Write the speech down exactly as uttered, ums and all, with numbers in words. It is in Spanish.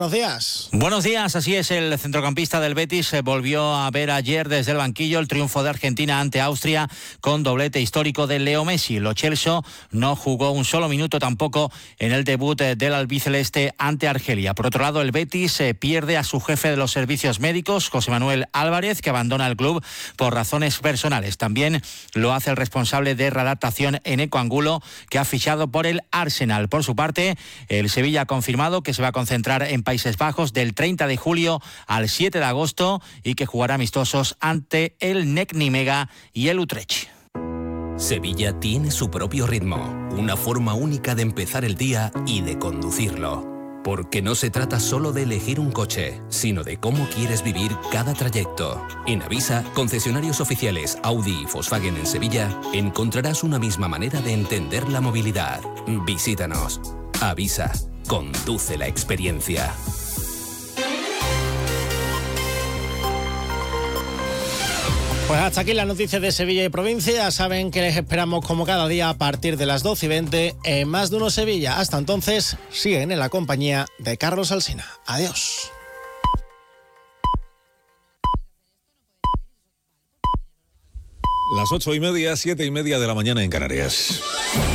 Buenos días. Buenos días, así es, el centrocampista del Betis se volvió a ver ayer desde el banquillo el triunfo de Argentina ante Austria con doblete histórico de Leo Messi. Lo Celso no jugó un solo minuto tampoco en el debut del albiceleste ante Argelia. Por otro lado, el Betis se pierde a su jefe de los servicios médicos, José Manuel Álvarez, que abandona el club por razones personales. También lo hace el responsable de readaptación Eneco Angulo, que ha fichado por el Arsenal. Por su parte, el Sevilla ha confirmado que se va a concentrar en Países Bajos del treinta de julio al siete de agosto y que jugará amistosos ante el N E C Nimega y el Utrecht. Sevilla tiene su propio ritmo, una forma única de empezar el día y de conducirlo. Porque no se trata solo de elegir un coche, sino de cómo quieres vivir cada trayecto. En Avisa, concesionarios oficiales Audi y Volkswagen en Sevilla, encontrarás una misma manera de entender la movilidad. Visítanos. Avisa. Conduce la experiencia. Pues hasta aquí las noticias de Sevilla y provincia. Ya saben que les esperamos como cada día a partir de las doce y veinte en Más de Uno Sevilla. Hasta entonces, siguen en la compañía de Carlos Alsina. Adiós. Las ocho y media, siete y media de la mañana en Canarias.